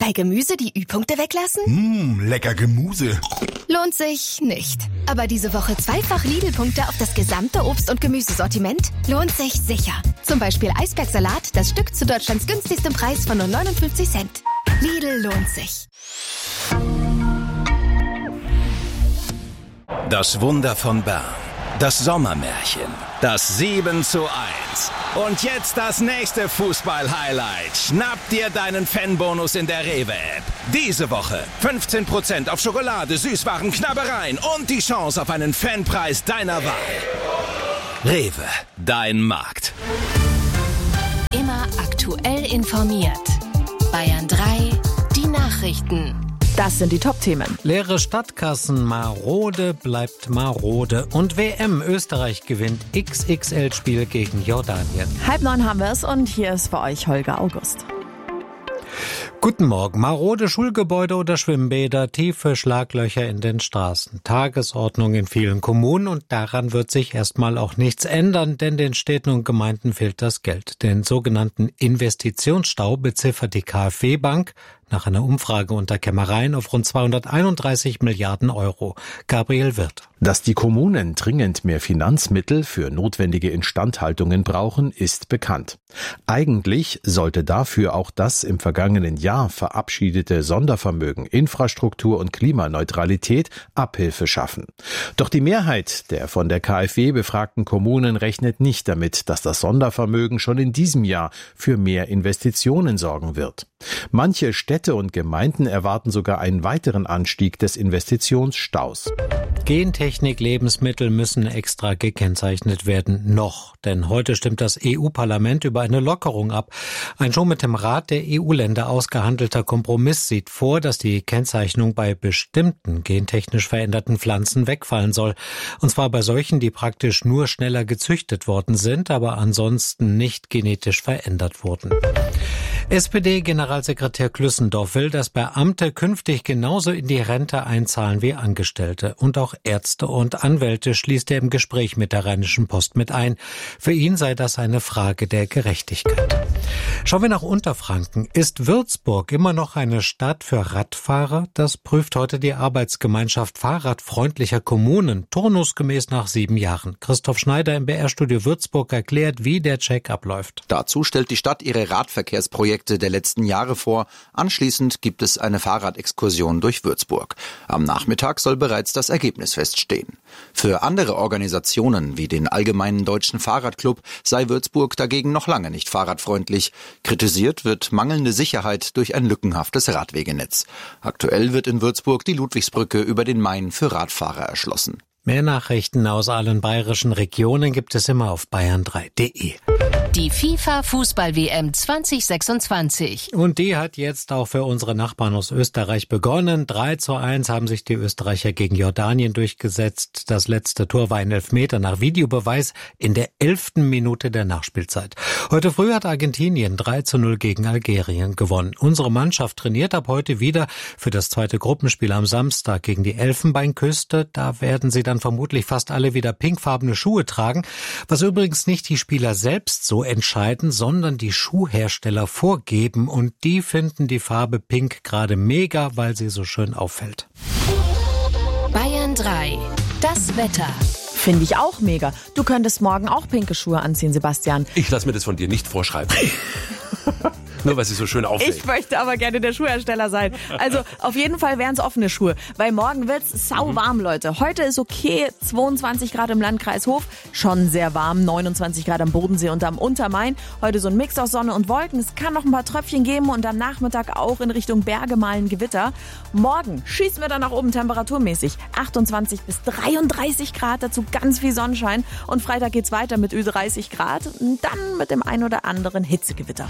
Bei Gemüse die Ü-Punkte weglassen? Lecker Gemüse. Lohnt sich nicht. Aber diese Woche zweifach Lidl-Punkte auf das gesamte Obst- und Gemüsesortiment lohnt sich sicher. Zum Beispiel Eisbergsalat, das Stück zu Deutschlands günstigstem Preis von nur 59 Cent. Lidl lohnt sich. Das Wunder von Bern. Das Sommermärchen. Das 7:1. Und jetzt das nächste Fußball-Highlight. Schnapp dir deinen Fanbonus in der Rewe-App. Diese Woche 15% auf Schokolade, Süßwaren, Knabbereien und die Chance auf einen Fanpreis deiner Wahl. Rewe, dein Markt. Immer aktuell informiert. Bayern 3, die Nachrichten. Das sind die Top-Themen. Leere Stadtkassen, marode bleibt marode. Und WM, Österreich gewinnt XXL-Spiel gegen Jordanien. 8:30 haben wir es und hier ist für euch Holger August. Guten Morgen. Marode Schulgebäude oder Schwimmbäder, tiefe Schlaglöcher in den Straßen, Tagesordnung in vielen Kommunen und daran wird sich erstmal auch nichts ändern, denn den Städten und Gemeinden fehlt das Geld. Den sogenannten Investitionsstau beziffert die KfW-Bank nach einer Umfrage unter Kämmereien auf rund 231 Milliarden Euro. Gabriel Wirth. Dass die Kommunen dringend mehr Finanzmittel für notwendige Instandhaltungen brauchen, ist bekannt. Eigentlich sollte dafür auch das im vergangenen Jahr verabschiedete Sondervermögen Infrastruktur und Klimaneutralität Abhilfe schaffen. Doch die Mehrheit der von der KfW befragten Kommunen rechnet nicht damit, dass das Sondervermögen schon in diesem Jahr für mehr Investitionen sorgen wird. Manche Städte und Gemeinden erwarten sogar einen weiteren Anstieg des Investitionsstaus. Gentechnik, Lebensmittel müssen extra gekennzeichnet werden. Noch. Denn heute stimmt das EU-Parlament über eine Lockerung ab. Ein schon mit dem Rat der EU-Länder ausgehandelter Kompromiss sieht vor, dass die Kennzeichnung bei bestimmten gentechnisch veränderten Pflanzen wegfallen soll. Und zwar bei solchen, die praktisch nur schneller gezüchtet worden sind, aber ansonsten nicht genetisch verändert wurden. SPD-Generalsekretär Klüssendorf will, dass Beamte künftig genauso in die Rente einzahlen wie Angestellte. Und auch Ärzte und Anwälte schließt er im Gespräch mit der Rheinischen Post mit ein. Für ihn sei das eine Frage der Gerechtigkeit. Schauen wir nach Unterfranken. Ist Würzburg immer noch eine Stadt für Radfahrer? Das prüft heute die Arbeitsgemeinschaft fahrradfreundlicher Kommunen, turnusgemäß nach 7 Jahren. Christoph Schneider im BR-Studio Würzburg erklärt, wie der Check abläuft. Dazu stellt die Stadt ihre Radverkehrsprojekte der letzten Jahre vor. Anschließend gibt es eine Fahrradexkursion durch Würzburg. Am Nachmittag soll bereits das Ergebnis feststehen. Für andere Organisationen wie den Allgemeinen Deutschen Fahrradclub sei Würzburg dagegen noch lange nicht fahrradfreundlich. Kritisiert wird mangelnde Sicherheit durch ein lückenhaftes Radwegenetz. Aktuell wird in Würzburg die Ludwigsbrücke über den Main für Radfahrer erschlossen. Mehr Nachrichten aus allen bayerischen Regionen gibt es immer auf bayern3.de. Die FIFA-Fußball-WM 2026. Und die hat jetzt auch für unsere Nachbarn aus Österreich begonnen. 3:1 haben sich die Österreicher gegen Jordanien durchgesetzt. Das letzte Tor war ein Elfmeter nach Videobeweis in der 11. Minute der Nachspielzeit. Heute früh hat Argentinien 3:0 gegen Algerien gewonnen. Unsere Mannschaft trainiert ab heute wieder für das zweite Gruppenspiel am Samstag gegen die Elfenbeinküste. Da werden sie dann vermutlich fast alle wieder pinkfarbene Schuhe tragen. Was übrigens nicht die Spieler selbst so entscheiden, sondern die Schuhhersteller vorgeben. Und die finden die Farbe Pink gerade mega, weil sie so schön auffällt. Bayern 3, das Wetter. Finde ich auch mega. Du könntest morgen auch pinke Schuhe anziehen, Sebastian. Ich lasse mir das von dir nicht vorschreiben. Nur weil sie so schön auffällt. Ich möchte aber gerne der Schuhhersteller sein. Also auf jeden Fall wären es offene Schuhe, weil morgen wird's sauwarm, Leute. Heute ist okay, 22 Grad im Landkreis Hof, schon sehr warm, 29 Grad am Bodensee und am Untermain. Heute so ein Mix aus Sonne und Wolken. Es kann noch ein paar Tröpfchen geben und am Nachmittag auch in Richtung Berge mal ein Gewitter. Morgen schießen wir dann nach oben temperaturmäßig. 28 bis 33 Grad, dazu ganz viel Sonnenschein. Und Freitag geht's weiter mit Ü30 Grad und dann mit dem ein oder anderen Hitzegewitter.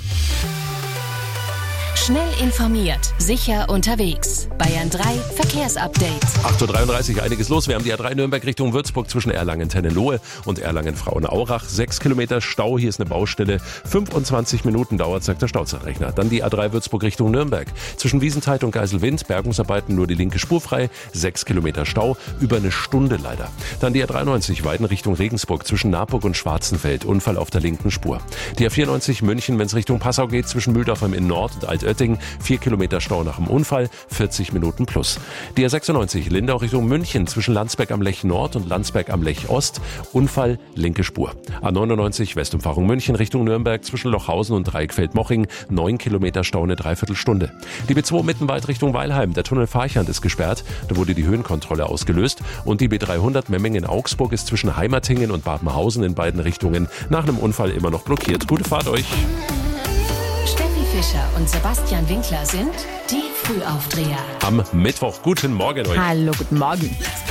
Schnell informiert, sicher unterwegs. Bayern 3 Verkehrsupdate. 8:33 Uhr, einiges los. Wir haben die A3 Nürnberg Richtung Würzburg zwischen Erlangen-Tennenlohe und Erlangen-Frauenaurach. 6 Kilometer Stau, hier ist eine Baustelle. 25 Minuten dauert, sagt der Stauzeitrechner. Dann die A3 Würzburg Richtung Nürnberg. Zwischen Wiesenthal und Geiselwind, Bergungsarbeiten, nur die linke Spur frei. 6 Kilometer Stau, über eine Stunde leider. Dann die A93 Weiden Richtung Regensburg zwischen Naburg und Schwarzenfeld. Unfall auf der linken Spur. Die A94 München, wenn es Richtung Passau geht, zwischen Mühldorf am Inn Nord und Altötting. Oetting, 4 Kilometer Stau nach dem Unfall, 40 Minuten plus. Die A96 Lindau Richtung München zwischen Landsberg am Lech Nord und Landsberg am Lech Ost, Unfall, linke Spur. A99 Westumfahrung München Richtung Nürnberg zwischen Lochhausen und Dreieckfeld-Moching, 9 Kilometer Stau, eine Dreiviertelstunde. Die B2 Mittenwald Richtung Weilheim, der Tunnel Farchand ist gesperrt, da wurde die Höhenkontrolle ausgelöst und die B300 Memmingen-Augsburg ist zwischen Heimatingen und Badenhausen in beiden Richtungen nach einem Unfall immer noch blockiert. Gute Fahrt euch! Steffi Fischer und Sebastian Winkler sind die Frühaufdreher. Am Mittwoch. Guten Morgen euch. Hallo, guten Morgen.